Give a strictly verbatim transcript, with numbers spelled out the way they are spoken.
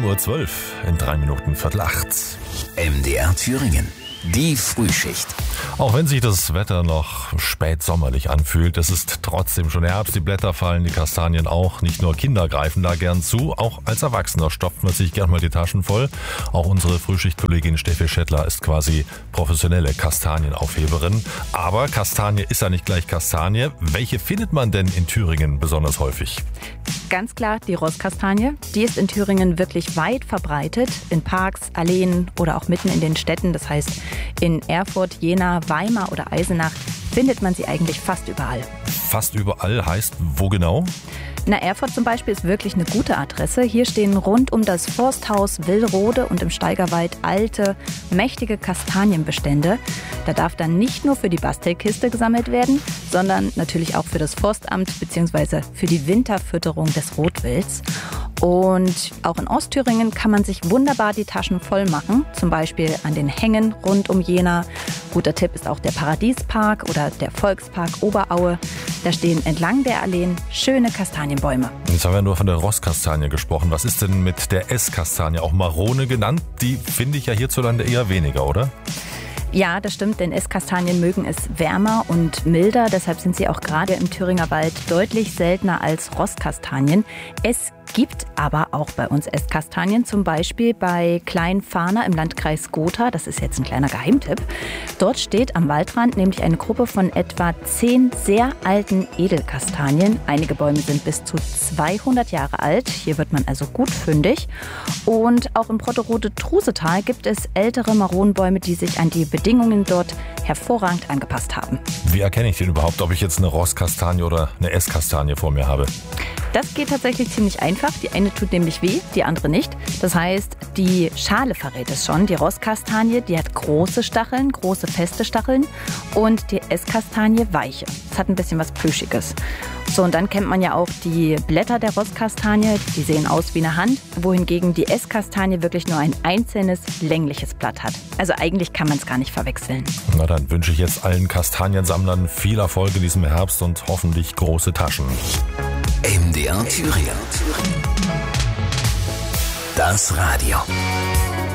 sieben Uhr zwölf, in drei Minuten Viertel acht. M D R Thüringen, die Frühschicht. Auch wenn sich das Wetter noch spätsommerlich anfühlt, es ist trotzdem schon Herbst, die Blätter fallen, die Kastanien auch. Nicht nur Kinder greifen da gern zu, auch als Erwachsener stopft man sich gern mal die Taschen voll. Auch unsere Frühschichtkollegin Steffi Schettler ist quasi professionelle Kastanienaufheberin. Aber Kastanie ist ja nicht gleich Kastanie. Welche findet man denn in Thüringen besonders häufig? Ganz klar die Rosskastanie. Die ist in Thüringen wirklich weit verbreitet, in Parks, Alleen oder auch mitten in den Städten. Das heißt, in Erfurt, Jena, Weimar oder Eisenach findet man sie eigentlich fast überall. Fast überall heißt wo genau? Na, Erfurt zum Beispiel ist wirklich eine gute Adresse. Hier stehen rund um das Forsthaus Willrode und im Steigerwald alte, mächtige Kastanienbestände. Da darf dann nicht nur für die Bastelkiste gesammelt werden, sondern natürlich auch für das Forstamt bzw. für die Winterfütterung des Rotwilds. Und auch in Ostthüringen kann man sich wunderbar die Taschen voll machen, zum Beispiel an den Hängen rund um Jena. Guter Tipp ist auch der Paradiespark oder der Volkspark Oberaue. Da stehen entlang der Alleen schöne Kastanienbäume. Jetzt haben wir nur von der Rosskastanie gesprochen. Was ist denn mit der Esskastanie, auch Marone genannt? Die finde ich ja hierzulande eher weniger, oder? Ja, das stimmt, denn Esskastanien mögen es wärmer und milder. Deshalb sind sie auch gerade im Thüringer Wald deutlich seltener als Rosskastanien. Es gibt aber auch bei uns Esskastanien, zum Beispiel bei Kleinfahner im Landkreis Gotha. Das ist jetzt ein kleiner Geheimtipp. Dort steht am Waldrand nämlich eine Gruppe von etwa zehn sehr alten Edelkastanien. Einige Bäume sind bis zu zweihundert Jahre alt. Hier wird man also gut fündig. Und auch im Brotterode-Trusetal gibt es ältere Maronenbäume, die sich an die Bedingungen dort hervorragend angepasst haben. Wie erkenne ich denn überhaupt, ob ich jetzt eine Rosskastanie oder eine Esskastanie vor mir habe? Das geht tatsächlich ziemlich einfach. Die eine tut nämlich weh, die andere nicht. Das heißt, die Schale verrät es schon. Die Rosskastanie, die hat große Stacheln, große feste Stacheln und die Esskastanie weiche. Es hat ein bisschen was Plüschiges. So, und dann kennt man ja auch die Blätter der Rosskastanie. Die sehen aus wie eine Hand, wohingegen die Esskastanie wirklich nur ein einzelnes, längliches Blatt hat. Also eigentlich kann man es gar nicht verwechseln. Na, dann wünsche ich jetzt allen Kastaniensammlern viel Erfolg in diesem Herbst und hoffentlich große Taschen. M D R Thüringen. Das Radio.